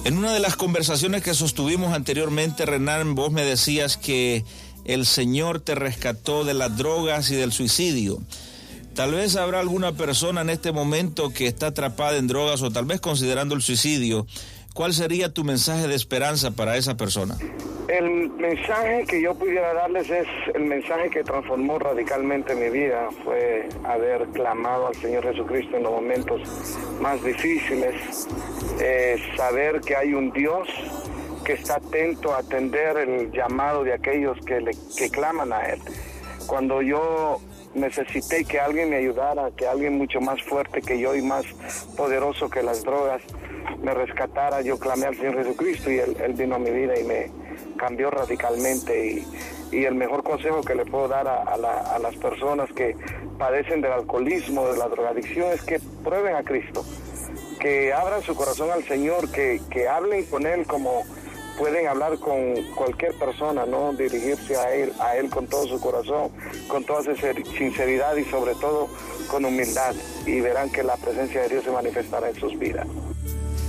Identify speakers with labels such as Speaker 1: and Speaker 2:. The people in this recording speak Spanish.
Speaker 1: En una de las conversaciones que sostuvimos anteriormente, Renan, vos me decías que el Señor te rescató de las drogas y del suicidio. Tal vez habrá alguna persona en este momento que está atrapada en drogas o tal vez considerando el suicidio. ¿Cuál sería tu mensaje de esperanza para esa persona?
Speaker 2: El mensaje que yo pudiera darles es el mensaje que transformó radicalmente mi vida. Fue haber clamado al Señor Jesucristo en los momentos más difíciles. Saber que hay un Dios que está atento a atender el llamado de aquellos que claman a Él. Cuando yo necesité que alguien me ayudara, que alguien mucho más fuerte que yo y más poderoso que las drogas me rescatara, yo clamé al Señor Jesucristo y Él vino a mi vida y me cambió radicalmente. Y el mejor consejo que le puedo dar a las personas que padecen del alcoholismo, de la drogadicción, es que prueben a Cristo, que abran su corazón al Señor, que hablen con Él como pueden hablar con cualquier persona, ¿no? Dirigirse a Él con todo su corazón, con toda sinceridad y sobre todo con humildad, y verán que la presencia de Dios se manifestará en sus vidas.